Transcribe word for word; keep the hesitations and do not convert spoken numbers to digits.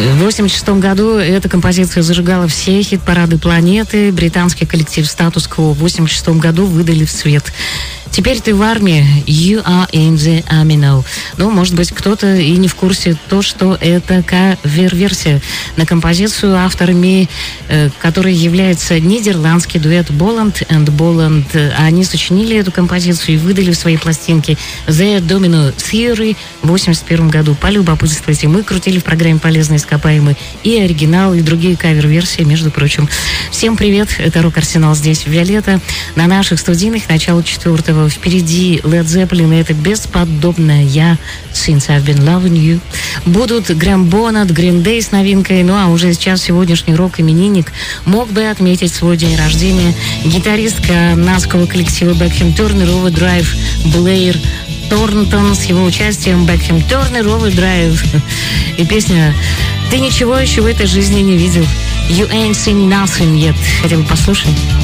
В восемьдесят шестом году эта композиция зажигала все хит-парады планеты. Британский коллектив «Статус Кво» в восемьдесят шестом году выдали в свет. «Теперь ты в армии», «You are in the army now». Ну, может быть, кто-то и не в курсе то, что это кавер-версия на композицию, авторами э, которой является нидерландский дуэт Боланд and Боланд. Они сочинили эту композицию и выдали в своей пластинке The Domino Theory в восемьдесят первом году. Полюбопытствуйте, мы крутили в программе «Полезные ископаемые» и оригинал, и другие кавер-версии, между прочим. Всем привет, это «Рок-Арсенал», здесь Виолетта. На наших студийных начало четвертого. Впереди Led Zeppelin, и это бесподобная «Я Since I've Been Loving You». Будут Грэм Боннет, Green Day с новинкой, ну а уже сейчас сегодняшний рок-именинник мог бы отметить свой день рождения. Гитаристка канадского коллектива Beckhem Turner Overdrive Блэйр Торнтон с его участием. Beckhem Turner Overdrive. И песня «Ты ничего еще в этой жизни не видел». You ain't seen nothing yet. Хотя бы послушай.